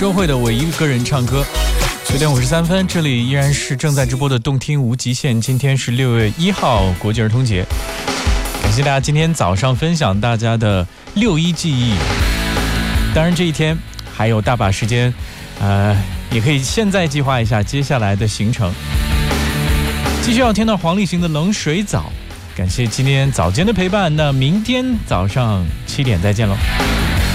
周慧的我一个人唱歌。9点53分，这里依然是正在直播的动听无极限。今天是6月1号，国际儿童节。感谢大家今天早上分享大家的6·1记忆。当然这一天还有大把时间，也可以现在计划一下接下来的行程。继续要听到黄立行的冷水澡。感谢今天早间的陪伴，那明天早上7点再见喽。